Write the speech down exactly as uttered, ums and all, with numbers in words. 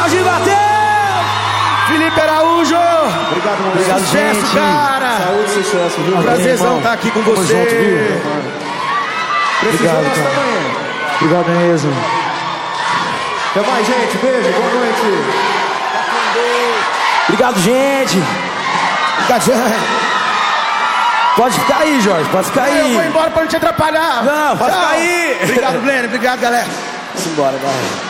Jorge bateu! Felipe Araújo! Obrigado, mano. Obrigado, Sucesso, gente. cara! Saúde, sucesso, viu? Prazerzão estar aqui com Tamo você. junto, viu? Precisou, Obrigado, nós cara. estamos aí. Obrigado mesmo. Até mais, gente. Beijo, boa noite. Obrigado, gente. Obrigado, gente. Pode ficar aí, Jorge. Pode ficar Eu vou aí. embora pra não te atrapalhar. Não, pode Tchau. ficar aí. Obrigado, Glenn. Obrigado, galera. Vamos embora, vai.